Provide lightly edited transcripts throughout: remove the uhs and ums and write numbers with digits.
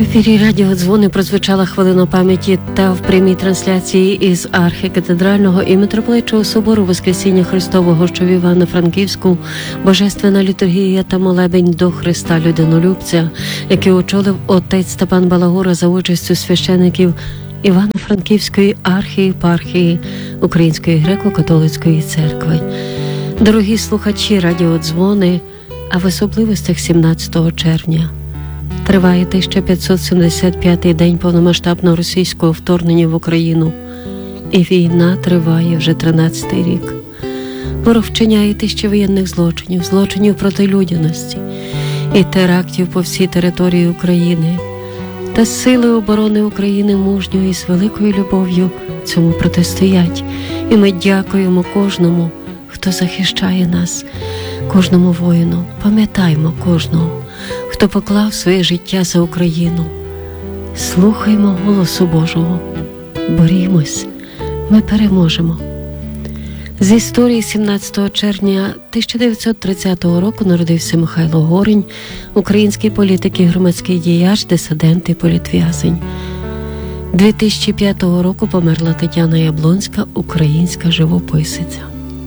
ефірі радіодзвони прозвучала хвилина пам'яті та в прямій трансляції із архікатедрального і митрополитчого собору Воскресіння Христового, що в Івано-Франківську, божественна літургія та молебень до Христа Людинолюбця, який очолив отець Степан Балагура за участю священиків Івано-Франківської архієпархії Української греко-католицької церкви. Дорогі слухачі радіодзвони, а в особливостях 17 червня триває 1575-й день повномасштабного російського вторгнення в Україну. І війна триває вже 13-й рік. Ворог вчиняє тисячі воєнних злочинів, злочинів проти людяності і терактів по всій території України. Та сили оборони України мужньо і з великою любов'ю цьому протистоять. І ми дякуємо кожному, хто захищає нас, кожному воїну. Пам'ятаймо кожного, хто поклав своє життя за Україну. Слухаймо голосу Божого. Борімось, ми переможемо. З історії 17 червня 1930 року народився Михайло Горинь, український політик і громадський діяч, дисидент і політв'язень. 2005 року померла Тетяна Яблонська, українська живописиця.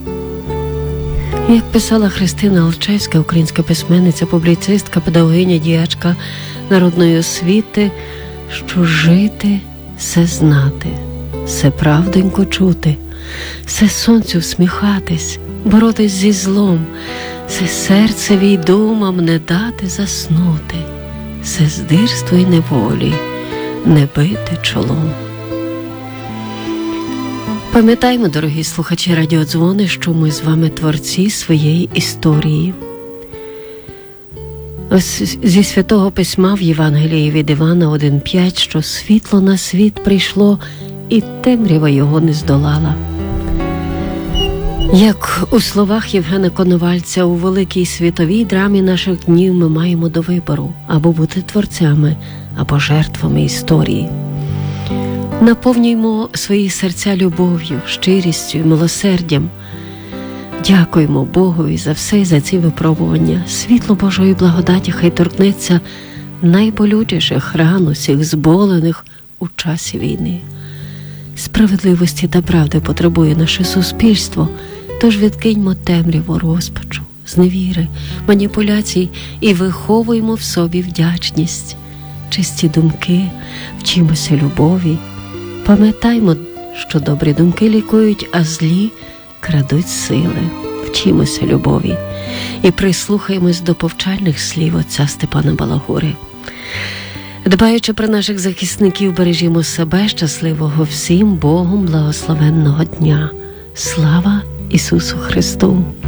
Як писала Христина Алчевська, українська письменниця, публіцистка, педагогиня, діячка народної освіти, що жити – се знати, се правдонько чути, се сонцю всміхатись, боротись зі злом, се серцевій думам не дати заснути, се здирству й неволі не бити чолом. Пам'ятаємо, дорогі слухачі радіодзвони, що ми з вами творці своєї історії. Ось зі Святого Письма в Євангелії від Івана 1,5, що світло на світ прийшло, і темрява його не здолала. Як у словах Євгена Коновальця, у великій світовій драмі наших днів ми маємо до вибору або бути творцями, або жертвами історії. Наповнюємо свої серця любов'ю, щирістю і милосердям. Дякуємо Богові за все і за ці випробування. Світло Божої благодаті хай торкнеться найболючіших ран усіх зболених у часі війни. Справедливості та правди потребує наше суспільство, тож відкиньмо темряву розпачу, зневіри, маніпуляцій і виховуємо в собі вдячність, чисті думки, вчимося любові. Пам'ятаймо, що добрі думки лікують, а злі крадуть сили. Вчимося любові і прислухаємось до повчальних слів отця Степана Балагури. Дбаючи про наших захисників, бережімо себе. Щасливого всім Богом благословенного дня. Слава Ісусу Христу!